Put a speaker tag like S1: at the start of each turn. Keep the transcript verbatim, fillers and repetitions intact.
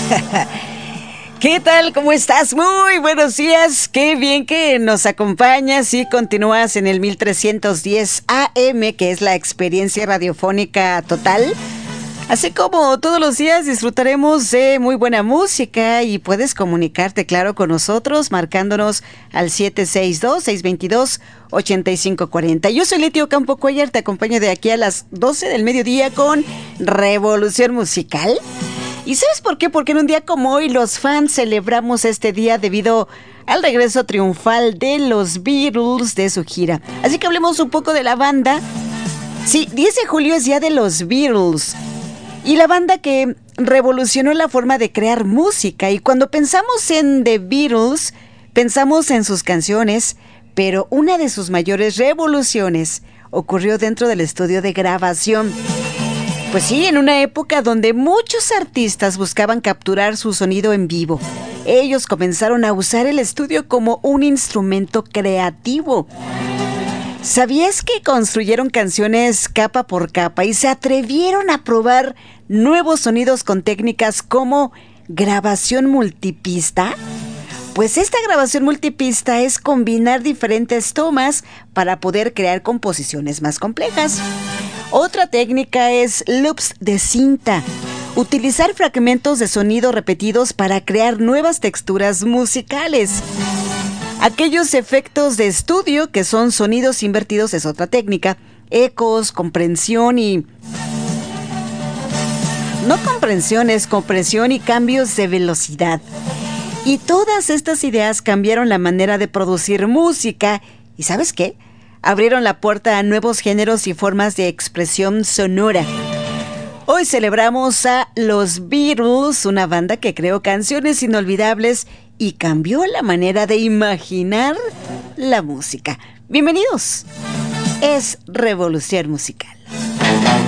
S1: ¿Qué tal? ¿Cómo estás? Muy buenos días. Qué bien que nos acompañas y continúas en el mil trescientos diez A M, que es la experiencia radiofónica total. Así como todos los días disfrutaremos de muy buena música y puedes comunicarte, claro, con nosotros marcándonos al siete seis dos, seis dos dos, ocho cinco cuatro cero. Yo soy Leti Ocampo Cuellar, te acompaño de aquí a las doce del mediodía con Revolución Musical. ¿Y sabes por qué? Porque en un día como hoy los fans celebramos este día debido al regreso triunfal de los Beatles de su gira. Así que hablemos un poco de la banda. Sí, diez de julio es día de los Beatles. Y la banda que revolucionó la forma de crear música. Y cuando pensamos en The Beatles, pensamos en sus canciones, pero una de sus mayores revoluciones ocurrió dentro del estudio de grabación. Pues sí, en una época donde muchos artistas buscaban capturar su sonido en vivo. Ellos comenzaron a usar el estudio como un instrumento creativo. ¿Sabías que construyeron canciones capa por capa y se atrevieron a probar nuevos sonidos con técnicas como grabación multipista? Pues esta grabación multipista es combinar diferentes tomas para poder crear composiciones más complejas. Otra técnica es loops de cinta. Utilizar fragmentos de sonido repetidos para crear nuevas texturas musicales. Aquellos efectos de estudio que son sonidos invertidos es otra técnica. Ecos, comprensión y... No comprensión, es compresión y cambios de velocidad. Y todas estas ideas cambiaron la manera de producir música. ¿Y sabes qué? Abrieron la puerta a nuevos géneros y formas de expresión sonora. Hoy celebramos a los Beatles, una banda que creó canciones inolvidables y cambió la manera de imaginar la música. Bienvenidos. Es Revolución Musical.